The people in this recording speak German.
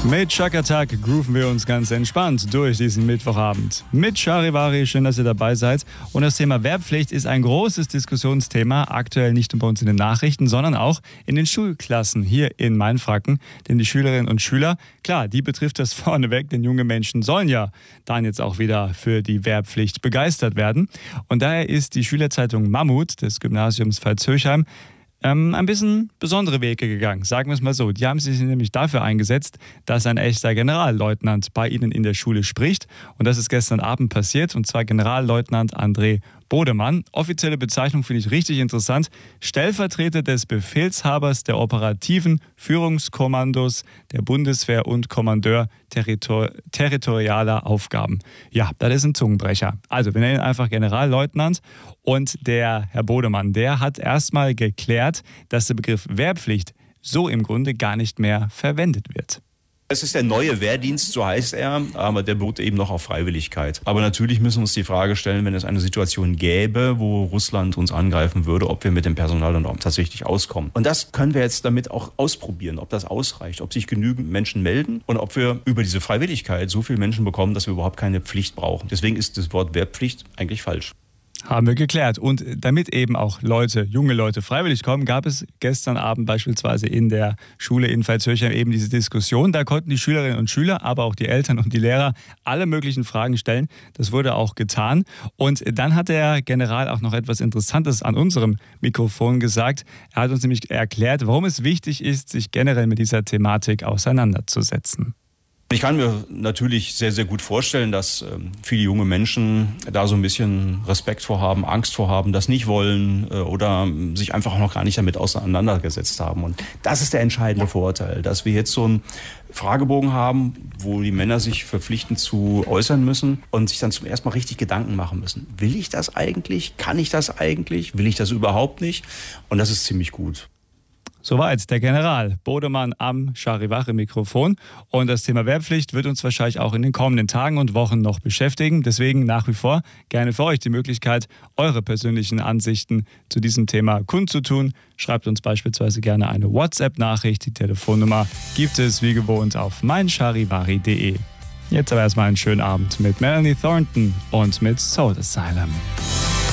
Mit Chakatak grooven wir uns ganz entspannt durch diesen Mittwochabend. Mit Charivari, schön, dass ihr dabei seid. Und das Thema Wehrpflicht ist ein großes Diskussionsthema, aktuell nicht nur bei uns in den Nachrichten, sondern auch in den Schulklassen hier in Mainfranken. Denn die Schülerinnen und Schüler, klar, die betrifft das vorneweg, denn junge Menschen sollen ja dann jetzt auch wieder für die Wehrpflicht begeistert werden. Und daher ist die Schülerzeitung Mammut des Gymnasiums Pfalz-Höchheim ein bisschen besondere Wege gegangen, sagen wir es mal so. Die haben sich nämlich dafür eingesetzt, dass ein echter Generalleutnant bei ihnen in der Schule spricht. Und das ist gestern Abend passiert, und zwar Generalleutnant André Bodemann. Offizielle Bezeichnung finde ich richtig interessant. Stellvertreter des Befehlshabers der operativen Führungskommandos der Bundeswehr und Kommandeur territorialer Aufgaben. Ja, das ist ein Zungenbrecher. Also, wir nennen ihn einfach Generalleutnant. Und der Herr Bodemann, der hat erstmal geklärt, dass der Begriff Wehrpflicht so im Grunde gar nicht mehr verwendet wird. Es ist der neue Wehrdienst, so heißt er, aber der beruht eben noch auf Freiwilligkeit. Aber natürlich müssen wir uns die Frage stellen, wenn es eine Situation gäbe, wo Russland uns angreifen würde, ob wir mit dem Personal dann auch tatsächlich auskommen. Und das können wir jetzt damit auch ausprobieren, ob das ausreicht, ob sich genügend Menschen melden und ob wir über diese Freiwilligkeit so viele Menschen bekommen, dass wir überhaupt keine Pflicht brauchen. Deswegen ist das Wort Wehrpflicht eigentlich falsch. Haben wir geklärt. Und damit eben auch junge Leute freiwillig kommen, gab es gestern Abend beispielsweise in der Schule in Pfalz-Höchheim eben diese Diskussion. Da konnten die Schülerinnen und Schüler, aber auch die Eltern und die Lehrer alle möglichen Fragen stellen. Das wurde auch getan. Und dann hat der General auch noch etwas Interessantes an unserem Mikrofon gesagt. Er hat uns nämlich erklärt, warum es wichtig ist, sich generell mit dieser Thematik auseinanderzusetzen. Ich kann mir natürlich sehr, sehr gut vorstellen, dass viele junge Menschen da so ein bisschen Respekt vorhaben, Angst vorhaben, das nicht wollen oder sich einfach auch noch gar nicht damit auseinandergesetzt haben. Und das ist der entscheidende Vorteil, dass wir jetzt so einen Fragebogen haben, wo die Männer sich verpflichtend zu äußern müssen und sich dann zum ersten Mal richtig Gedanken machen müssen. Will ich das eigentlich? Kann ich das eigentlich? Will ich das überhaupt nicht? Und das ist ziemlich gut. Soweit der General Bodemann am Charivari-Mikrofon. Und das Thema Wehrpflicht wird uns wahrscheinlich auch in den kommenden Tagen und Wochen noch beschäftigen. Deswegen nach wie vor gerne für euch die Möglichkeit, eure persönlichen Ansichten zu diesem Thema kundzutun. Schreibt uns beispielsweise gerne eine WhatsApp-Nachricht. Die Telefonnummer gibt es wie gewohnt auf meincharivari.de. Jetzt aber erstmal einen schönen Abend mit Melanie Thornton und mit Soul Asylum.